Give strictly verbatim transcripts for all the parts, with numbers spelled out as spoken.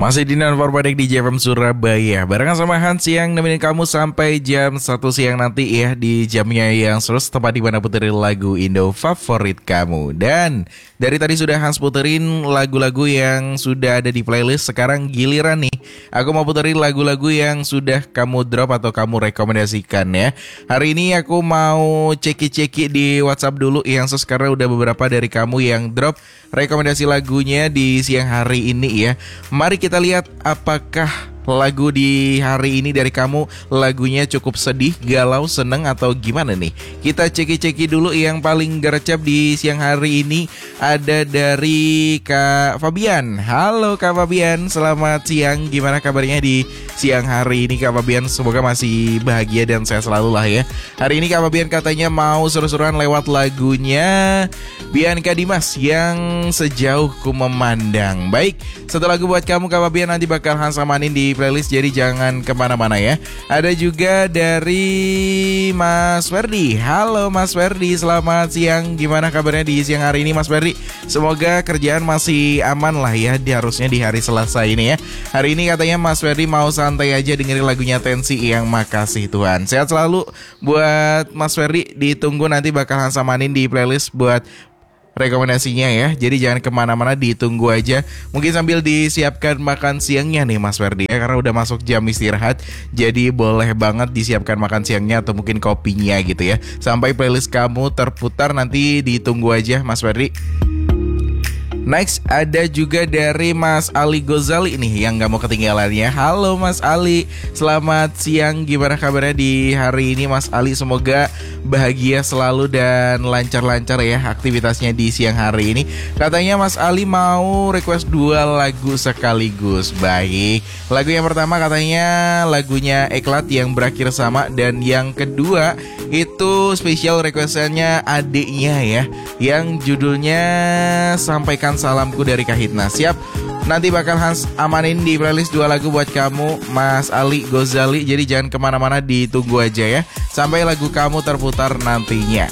Masih di Nanfor Badek di J F M Surabaya. Barengan sama Hans yang nemenin kamu sampai jam satu siang nanti ya. Di jamnya yang terus tepat di mana puterin lagu Indo favorit kamu. Dan dari tadi sudah Hans puterin lagu-lagu yang sudah ada di playlist. Sekarang giliran nih, aku mau puterin lagu-lagu yang sudah kamu drop atau kamu rekomendasikan ya. Hari ini aku mau ceki-ceki di WhatsApp dulu yang sos, karena udah beberapa dari kamu yang drop rekomendasi lagunya di siang hari ini ya. Mari kita lihat apakah lagu di hari ini dari kamu lagunya cukup sedih, galau, seneng atau gimana nih. Kita ceki-ceki dulu yang paling gercep di siang hari ini. Ada dari Kak Fabian. Halo Kak Fabian, selamat siang. Gimana kabarnya di siang hari ini Kak Fabian? Semoga masih bahagia dan sehat selalu lah ya. Hari ini Kak Fabian katanya mau seru-seruan lewat lagunya Bianca Dimas yang Sejauh Ku Memandang. Baik, satu lagu buat kamu Kak Fabian, nanti bakal Hans amanin di playlist, jadi jangan kemana-mana ya. Ada juga dari Mas Ferdi. Halo Mas Ferdi, selamat siang. Gimana kabarnya di siang hari ini Mas Ferdi? Semoga kerjaan masih aman lah ya, di harusnya di hari Selasa ini ya. Hari ini katanya Mas Ferdi mau santai aja dengerin lagunya Tensi yang Makasih Tuhan. Sehat selalu buat Mas Ferdi, ditunggu nanti bakal Hans amanin di playlist buat rekomendasinya ya. Jadi jangan kemana-mana, ditunggu aja. Mungkin sambil disiapkan makan siangnya nih Mas Ferdi ya, karena udah masuk jam istirahat. Jadi boleh banget disiapkan makan siangnya atau mungkin kopinya gitu ya. Sampai playlist kamu terputar, nanti ditunggu aja Mas Ferdi. Next ada juga dari Mas Ali Gozali nih yang gak mau ketinggalannya. Halo Mas Ali, selamat siang. Gimana kabarnya di hari ini Mas Ali? Semoga bahagia selalu dan lancar-lancar ya aktivitasnya di siang hari ini. Katanya Mas Ali mau request dua lagu sekaligus. Baik, lagu yang pertama katanya lagunya Eklat yang Berakhir Sama. Dan yang kedua itu spesial requestannya adiknya ya, yang judulnya Sampaikan Salamku dari Kahitna. Siap, nanti bakal Hans amanin di playlist dua lagu buat kamu Mas Ali Gozali. Jadi jangan kemana-mana, ditunggu aja ya sampai lagu kamu terputar nantinya.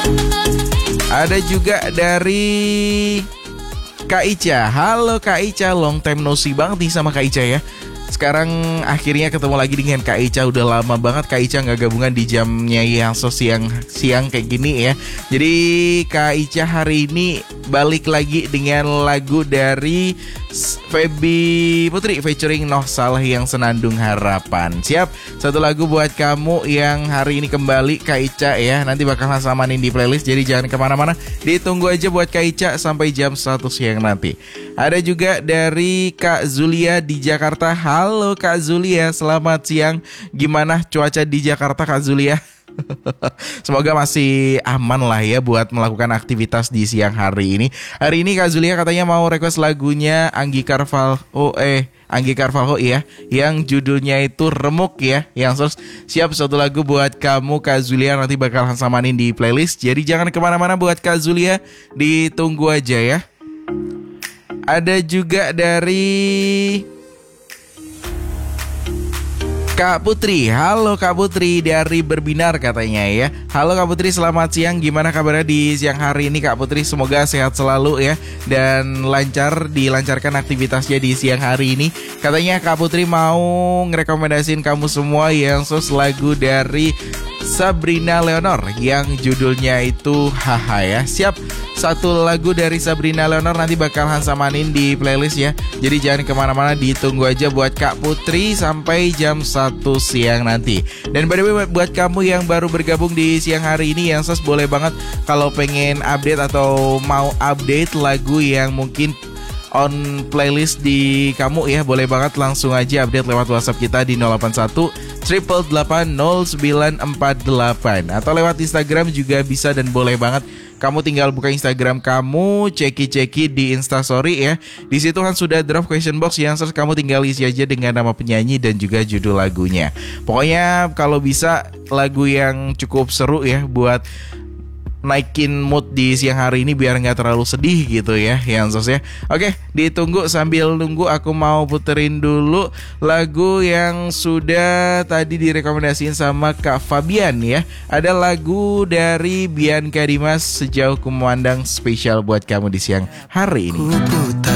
Ada juga dari Kak Ica. Halo Kak Ica, long time no see banget nih sama Kak Ica ya. Sekarang akhirnya ketemu lagi dengan Kak Ica. Udah lama banget Kak Ica gak gabungan di jamnya yang so siang, siang kayak gini ya. Jadi Kak Ica hari ini balik lagi dengan lagu dari Feby Putri featuring Noh Salah yang Senandung Harapan. Siap, satu lagu buat kamu yang hari ini kembali Kak Ica ya. Nanti bakal samanin di playlist, jadi jangan kemana-mana, ditunggu aja buat Kak Ica sampai jam satu siang nanti. Ada juga dari Kak Zulia di Jakarta. Halo Kak Zulia, selamat siang. Gimana cuaca di Jakarta Kak Zulia? Semoga masih aman lah ya buat melakukan aktivitas di siang hari ini. Hari ini Kak Zulia katanya mau request lagunya Anggi Carvalho eh Anggi Carvalho ya, yang judulnya itu Remuk ya. Yang terus siap, satu lagu buat kamu Kak Zulia, nanti bakal samanin di playlist. Jadi jangan kemana-mana buat Kak Zulia, ditunggu aja ya. Ada juga dari Kak Putri. Halo Kak Putri dari Berbinar katanya ya. Halo Kak Putri, selamat siang. Gimana kabarnya di siang hari ini Kak Putri? Semoga sehat selalu ya dan lancar, dilancarkan aktivitasnya di siang hari ini. Katanya Kak Putri mau ngerekomendasiin kamu semua yang sos lagu dari Sabrina Leonor yang judulnya itu Haha ya. Siap, satu lagu dari Sabrina Leonor nanti bakal Hans amanin di playlist ya. Jadi jangan kemana-mana, ditunggu aja buat Kak Putri sampai jam satu siang nanti. Dan by the way buat kamu yang baru bergabung di siang hari ini, yang ses boleh banget kalau pengen update atau mau update lagu yang mungkin on playlist di kamu ya, boleh banget langsung aja update lewat WhatsApp kita di nol delapan satu delapan delapan nol sembilan empat delapan, atau lewat Instagram juga bisa. Dan boleh banget kamu tinggal buka Instagram kamu, ceki-ceki di Instastory ya. Di situ kan sudah drop question box yang harus kamu tinggal isi aja dengan nama penyanyi dan juga judul lagunya. Pokoknya kalau bisa lagu yang cukup seru ya buat naikin mood di siang hari ini biar nggak terlalu sedih gitu ya, yang sos ya. Oke, ditunggu. Sambil nunggu aku mau puterin dulu lagu yang sudah tadi direkomendasiin sama Kak Fabian ya. Ada lagu dari Bianca Dimas, Sejauh Ku Memandang, spesial buat kamu di siang hari ini.